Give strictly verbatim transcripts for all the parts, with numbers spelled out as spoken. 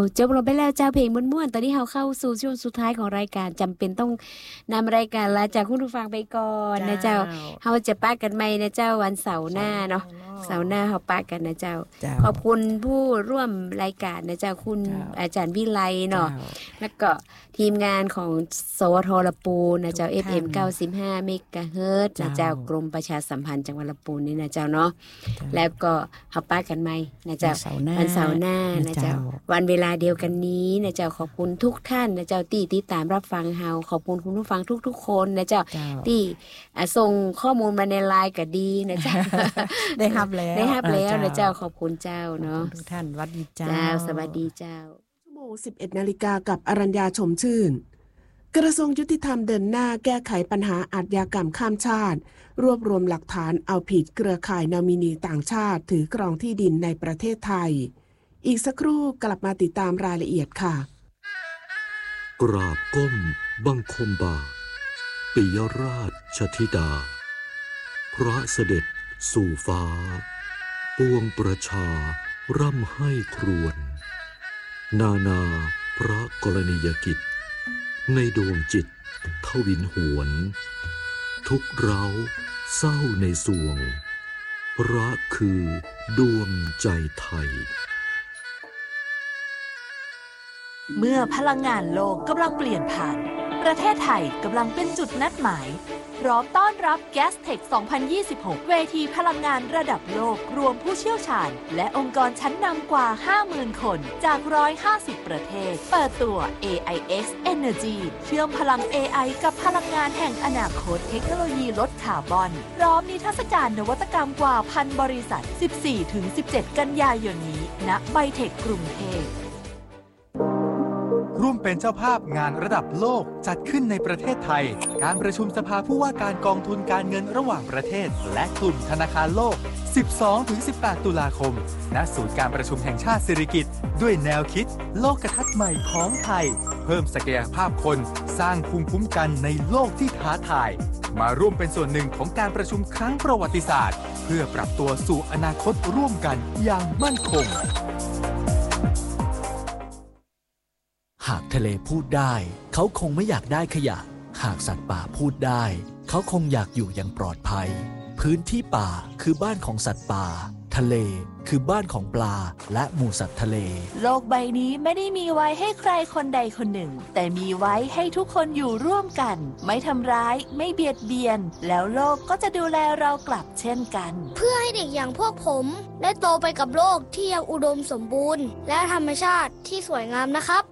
จบลงไปแล้วเจ้าเพลงม่วนๆตอนนี้เราเข้าสู่ช่วงสุดท้ายของรายการจำเป็นต้องนำรายการลาจากคุณผู้ฟังไปก่อนนะเจ้าเราจะปะกันใหม่นะเจ้าวันเสาร์หน้าเนาะเสาร์หน้าเราปะกันนะเจ้าขอบคุณผู้ร่วมรายการนะเจ้าคุณอาจารย์วิไลเนาะแล้วก็ทีมงานของสวทลำพูนนะเจ้า เอฟ เอ็ม เก้าสิบห้า เมกะเฮิรตซ์นะเจ้ากรมประชาสัมพันธ์จังหวัดลำพูนนี่นะเจ้าเนาะแล้วก็เฮาปะกันใหม่นะเจ้าวันเสาร์หน้านะเจ้าวันเวลาเดียวกันนี้นะเจ้าขอบคุณทุกท่านนะเจ้าที่ติดตามรับฟังเฮาขอบคุณคุณผู้ฟังทุกๆคนนะเจ้าที่ส่งข้อมูลมาในไลน์ก็ดีนะเจ้าได้รับแล้วได้รับแล้วนะเจ้าขอบคุณเจ้าเนาะทุกท่านสวัสดีเจ้าสวัสดีเจ้าชั่วโมง สิบเอ็ดนาฬิกา กับอรัญญาชมชื่นกระทรวงยุติธรรมเดินหน้าแก้ไขปัญหาอาชญากรรมข้ามชาติรวบรวมหลักฐานเอาผิดเครือข่ายนอมินีต่างชาติถือครองที่ดินในประเทศไทยอีกสักครู่กลับมาติดตามรายละเอียดค่ะกราบก้มบังคมบาทปิยราชธิดาพระเสด็จสู่ฟ้าปวงประชาร่ำให้ครวญนานาพระกรณียกิจในดวงจิตทวินหวนทุกเร้าเศร้าในสวงพระคือดวงใจไทยเมื่อพลังงานโลกกำลังเปลี่ยนผ่านประเทศไทยกำลังเป็นจุดนัดหมายพร้อมต้อนรับ Gastech สองพันยี่สิบหก เวทีพลังงานระดับโลกรวมผู้เชี่ยวชาญและองค์กรชั้นนำกว่า ห้าหมื่น คนจากหนึ่งร้อยห้าสิบประเทศเปิดตัว เอ ไอ เอ็กซ์ Energy เชื่อมพลัง เอ ไอ กับพลังงานแห่งอนาคตเทคโนโลยีลดคาร์บอนพร้อมนิทรรศการนวัตกรรมกว่าพันบริษัท สิบสี่ถึงสิบเจ็ด กันยายนนี้ณไบเทคกรุงเทพร่วมเป็นเจ้าภาพงานระดับโลกจัดขึ้นในประเทศไทยการประชุมสภาผู้ว่าการกองทุนการเงินระหว่างประเทศและกลุ่มธนาคารโลก สิบสองถึงสิบแปด ตุลาคมณศูนย์การประชุมแห่งชาติสิริกิติ์ด้วยแนวคิดโลกทัศน์ใหม่ของไทยเพิ่มศักยภาพคนสร้างภูมิคุ้มกันในโลกที่ท้าทายมาร่วมเป็นส่วนหนึ่งของการประชุมครั้งประวัติศาสตร์เพื่อปรับตัวสู่อนาคตร่วมกันอย่างมั่นคงหากทะเลพูดได้เขาคงไม่อยากได้ขยะหากสัตว์ป่าพูดได้เขาคงอยากอยู่อย่างปลอดภัยพื้นที่ป่าคือบ้านของสัตว์ป่าทะเลคือบ้านของปลาและหมู่สัตว์ทะเลโลกใบนี้ไม่ได้มีไว้ให้ใครคนใดคนหนึ่งแต่มีไว้ให้ทุกคนอยู่ร่วมกันไม่ทำร้ายไม่เบียดเบียนแล้วโลกก็จะดูแลเรากลับเช่นกันเพื่อให้เด็กอย่างพวกผมได้โตไปกับโลกที่ยังอุดมสมบูรณ์และธรรมชาติที่สวยงามนะครับ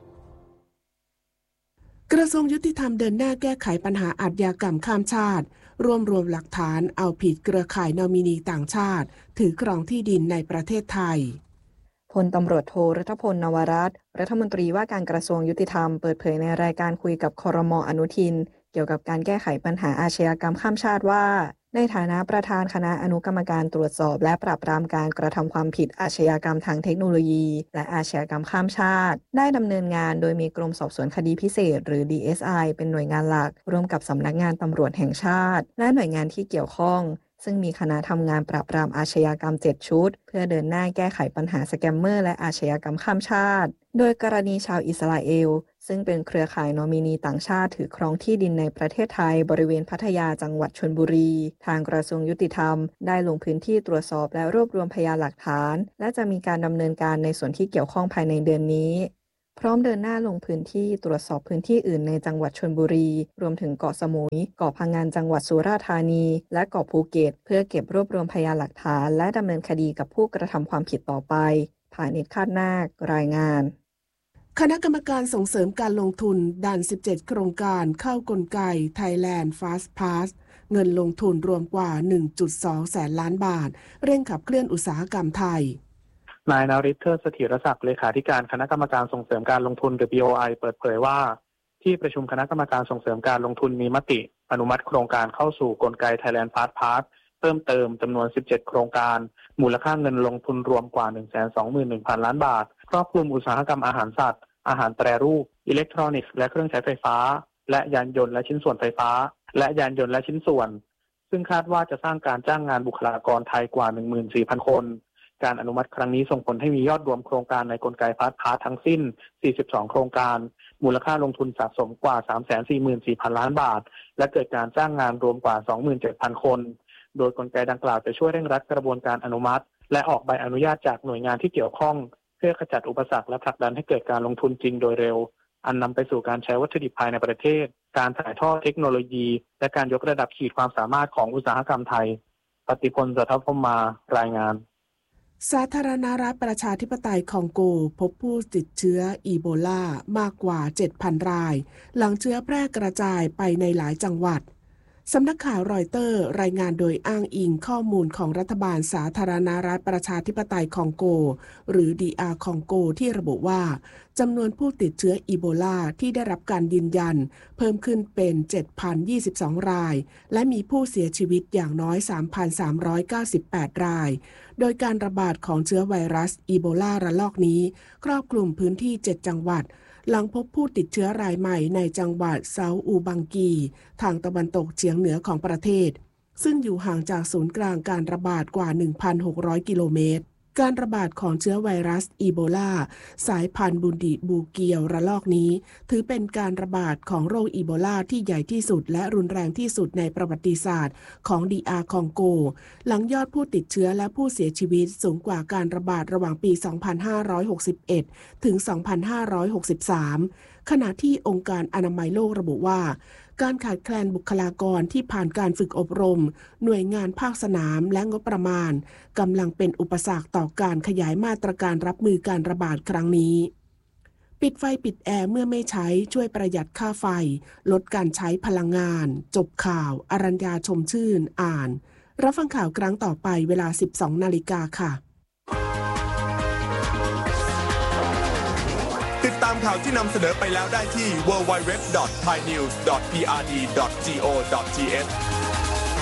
กระทรวงยุติธรรมเดินหน้าแก้ไขปัญหาอาชญากรรมข้ามชาติรวมรวมหลักฐานเอาผิดเครือข่ายนอมินีต่างชาติถือครองที่ดินในประเทศไทยพลตำรวจโทรัฐพล นวรัตน์รัฐมนตรีว่าการกระทรวงยุติธรรมเปิดเผยในรายการคุยกับครม.อนุทินเกี่ยวกับการแก้ไขปัญหาอาชญากรรมข้ามชาติว่าในฐานะประธานคณะอนุกรรมการตรวจสอบและปราบปรามการกระทำความผิดอาชญากรรมทางเทคโนโลยีและอาชญากรรมข้ามชาติได้ดำเนินงานโดยมีกรมสอบสวนคดีพิเศษหรือ ดี เอส ไอ เป็นหน่วยงานหลักร่วมกับสำนักงานตำรวจแห่งชาติและหน่วยงานที่เกี่ยวข้องซึ่งมีคณะทำงานปราบปรามอาชญากรรมเจ็ดชุดเพื่อเดินหน้าแก้ไขปัญหาสแกมเมอร์และอาชญากรรมข้ามชาติโดยกรณีชาวอิสราเอลซึ่งเป็นเครือข่ายนอมินีต่างชาติถือครองที่ดินในประเทศไทยบริเวณพัทยาจังหวัดชลบุรีทางกระทรวงยุติธรรมได้ลงพื้นที่ตรวจสอบและรวบรวมพยานหลักฐานและจะมีการดำเนินการในส่วนที่เกี่ยวข้องภายในเดือนนี้พร้อมเดินหน้าลงพื้นที่ตรวจสอบพื้นที่อื่นในจังหวัดชลบุรีรวมถึงเกาะสมุยเกาะพังงานจังหวัดสุราษฎร์ธานีและเกาะภูเก็ตเพื่อเก็บรวบรวมพยานหลักฐานและดำเนินคดีกับผู้กระทำความผิดต่อไปภายในคาดนาครายงานคณะกรรมการส่งเสริมการลงทุนดันสิบเจ็ดโครงการเข้ากลไก Thailand Fast Pass เงินลงทุนรวมกว่า หนึ่งจุดสอง แสนล้านบาทเร่งขับเคลื่อนอุตสาหกรรมไทยนายนฤทธิ์ เทิดเสถียรศักดิ์เลขาธิการคณะกรรมการส่งเสริมการลงทุน หรือ บี โอ ไอ เปิดเผยว่าที่ประชุมคณะกรรมการส่งเสริมการลงทุนมีมติอนุมัติโครงการเข้าสู่กลไก Thailand Fast Pass เพิ่มเติมจำนวนสิบเจ็ดโครงการมูลค่าเงินลงทุนรวมกว่า หนึ่งแสนสองหมื่นหนึ่งพัน ล้านบาทครอบคลุมอุตสาหกรรมอาหารสัตว์อาหารแปรรูปอิเล็กทรอนิกส์และเครื่องใช้ไฟฟ้าและยานยนต์และชิ้นส่วนไฟฟ้าและยานยนต์และชิ้นส่วนซึ่งคาดว่าจะสร้างการจ้างงานบุคลากรไทยกว่า หนึ่งหมื่นสี่พัน คนการอนุมัติครั้งนี้ส่งผลให้มียอดรวมโครงการในกลไกฟาสต์พาสทั้งสิ้นสี่สิบสองโครงการมูลค่าลงทุนสะสมกว่า สามแสนสี่หมื่นสี่พัน ล้านบาทและเกิดการจ้างงานรวมกว่า สองหมื่นเจ็ดพัน คนโดยกลไกดังกล่าวจะช่วยเร่งรัดกระบวนการอนุมัติและออกใบอนุญาตจากหน่วยงานที่เกี่ยวข้องเพื่อขจัดอุปสรรคและผลักดันให้เกิดการลงทุนจริงโดยเร็วอันนำไปสู่การใช้วัตถุดิบภายในประเทศการถ่ายทอดเทคโนโลยีและการยกระดับขีดความสามารถของอุตสาหกรรมไทยปฏิพล สัทธพรหมารายงานสาธารณรัฐประชาธิปไตยคองโกพบผู้ติดเชื้ออีโบลามากกว่า เจ็ดพัน รายหลังเชื้อแพร่กระจายไปในหลายจังหวัดสำนักข่าวรอยเตอร์รายงานโดยอ้างอิงข้อมูลของรัฐบาลสาธารณรัฐประชาธิปไตยคองโกหรือ ดี อาร์ คองโกที่ระบุว่าจำนวนผู้ติดเชื้ออีโบลาที่ได้รับการยืนยันเพิ่มขึ้นเป็น เจ็ดพันยี่สิบสอง รายและมีผู้เสียชีวิตอย่างน้อย สามพันสามร้อยเก้าสิบแปด รายโดยการระบาดของเชื้อไวรัสอีโบลาระลอกนี้ครอบคลุมพื้นที่เจ็ดจังหวัดหลังพบผู้ติดเชื้อรายใหม่ในจังหวัดเซาอูบังกีทางตะวันตกเฉียงเหนือของประเทศซึ่งอยู่ห่างจากศูนย์กลางการระบาดกว่า หนึ่งพันหกร้อย กิโลเมตรการระบาดของเชื้อไวรัสอีโบลาสายพันธุ์บุนดิบูเกียวระลอกนี้ถือเป็นการระบาดของโรคอีโบลาที่ใหญ่ที่สุดและรุนแรงที่สุดในประวัติศาสตร์ของ ดี อาร์ คองโกหลังยอดผู้ติดเชื้อและผู้เสียชีวิตสูงกว่าการระบาดระหว่างปี สองพันห้าร้อยหกสิบเอ็ด ถึง สองพันห้าร้อยหกสิบสาม ขณะที่องค์การอนามัยโลกระบุว่าการขาดแคลนบุคลากรที่ผ่านการฝึกอบรมหน่วยงานภาคสนามและงบประมาณกำลังเป็นอุปสรรคต่อการขยายมาตรการรับมือการระบาดครั้งนี้ปิดไฟปิดแอร์เมื่อไม่ใช้ช่วยประหยัดค่าไฟลดการใช้พลังงานจบข่าวอรัญญาชมชื่นอ่านรับฟังข่าวครั้งต่อไปเวลา สิบสองนาฬิกาค่ะติดตามข่าวที่นำเสนอไปแล้วได้ที่ ดับเบิลยู ดับเบิลยู ดับเบิลยู ดอท ไทยนิวส์ ดอท พี อาร์ ดี ดอท จี โอ ดอท ที เอช